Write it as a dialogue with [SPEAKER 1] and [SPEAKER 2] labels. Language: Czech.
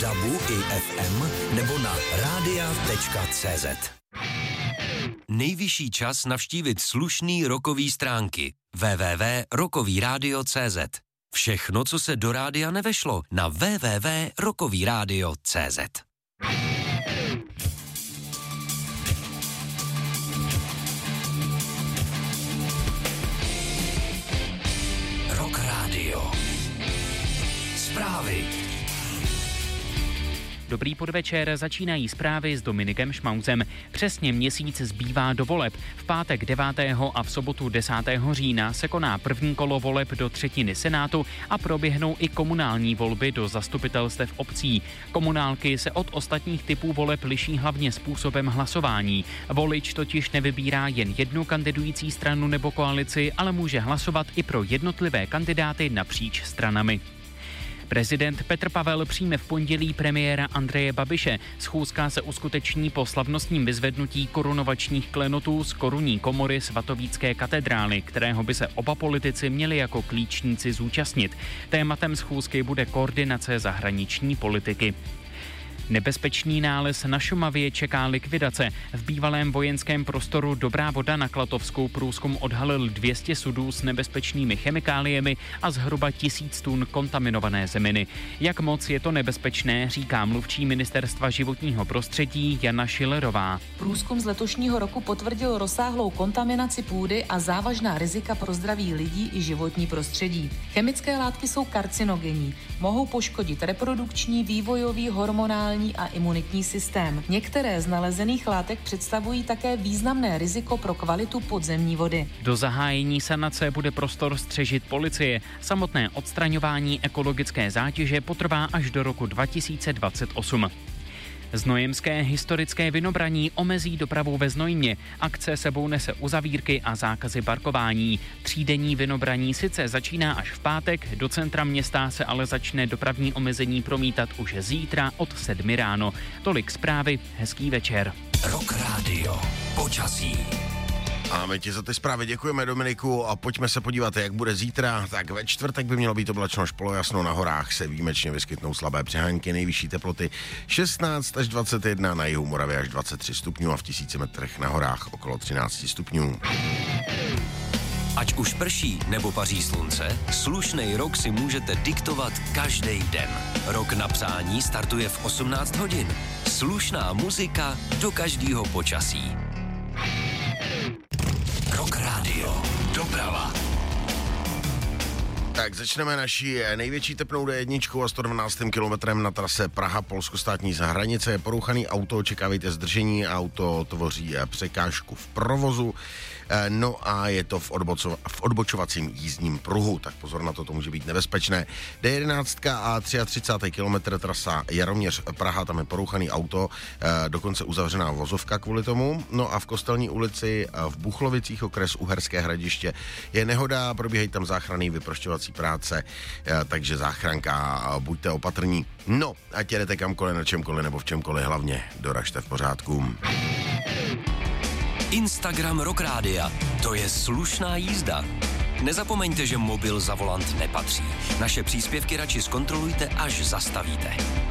[SPEAKER 1] DABu i FM nebo na radia.cz. Nejvyšší čas navštívit slušný rockový stránky www.rockovyradio.cz. Všechno, co se do rádia nevešlo, na www.rockovyradio.cz. Rock Radio. Zprávy.
[SPEAKER 2] Dobrý podvečer, začínají zprávy s Dominikem Šmauzem. Přesně měsíc zbývá do voleb. V pátek 9. a v sobotu 10. října se koná první kolo voleb do třetiny Senátu a proběhnou i komunální volby do zastupitelstev obcí. Komunálky se od ostatních typů voleb liší hlavně způsobem hlasování. Volič totiž nevybírá jen jednu kandidující stranu nebo koalici, ale může hlasovat i pro jednotlivé kandidáty napříč stranami. Prezident Petr Pavel přijme v pondělí premiéra Andreje Babiše. Schůzka se uskuteční po slavnostním vyzvednutí korunovačních klenotů z korunní komory svatovícké katedrály, kterého by se oba politici měli jako klíčníci zúčastnit. Tématem schůzky bude koordinace zahraniční politiky. Nebezpečný nález na Šumavě čeká likvidace. V bývalém vojenském prostoru Dobrá Voda na Klatovsku průzkum odhalil 200 sudů s nebezpečnými chemikáliemi a zhruba 1000 tun kontaminované zeminy. Jak moc je to nebezpečné, říká mluvčí Ministerstva životního prostředí Jana Schillerová.
[SPEAKER 3] Průzkum z letošního roku potvrdil rozsáhlou kontaminaci půdy a závažná rizika pro zdraví lidí i životní prostředí. Chemické látky jsou karcinogenní, mohou poškodit reprodukční, vývojový, hormonální a imunitní systém. Některé z nalezených látek představují také významné riziko pro kvalitu podzemní vody.
[SPEAKER 2] Do zahájení sanace bude prostor střežit policie. Samotné odstraňování ekologické zátěže potrvá až do roku 2028. Znojemské historické Vinobraní omezí dopravu ve Znojmě. Akce sebou nese uzavírky a zákazy parkování. Třídenní Vinobraní sice začíná až v pátek, do centra města se ale začne dopravní omezení promítat už zítra od 7 ráno. Tolik zprávy, hezký večer.
[SPEAKER 1] Rock Radio. Počasí.
[SPEAKER 4] A my ti za ty zprávy děkujeme, Dominiku, a pojďme se podívat, jak bude zítra. Tak ve čtvrtek by mělo být oblačno až polojasno, na horách se výjimečně vyskytnou slabé přehánky, nejvyšší teploty 16 až 21, na jihu Moravy až 23 stupňů a v 1000 metrech na horách okolo 13 stupňů.
[SPEAKER 1] Ať už prší nebo paří slunce, slušnej rok si můžete diktovat každý den. Rok na přání startuje v 18 hodin. Slušná muzika do každého počasí. Rock Radio. Doprava.
[SPEAKER 4] Tak začneme naší největší tepnou D1 a 112. kilometrem na trase Praha-Polsko-státní hranice. Je porouchaný auto, očekávejte zdržení, auto tvoří překážku v provozu. No a je to v odbočovacím jízdním pruhu, tak pozor na to, to může být nebezpečné. D11 a 33. kilometr trasa Jaroměř-Praha, tam je porouchaný auto, dokonce uzavřená vozovka kvůli tomu. No a v Kostelní ulici v Buchlovicích, okres Uherské Hradiště, je nehoda, probíhají tam záchranný vyprošťovací práce, takže záchranka, buďte opatrní. No, ať jedete kamkoliv, na čemkoliv nebo v čemkoliv, hlavně doražte v pořádku.
[SPEAKER 1] Instagram Rock Rádia. To je slušná jízda. Nezapomeňte, že mobil za volant nepatří. Naše příspěvky radši zkontrolujte, až zastavíte.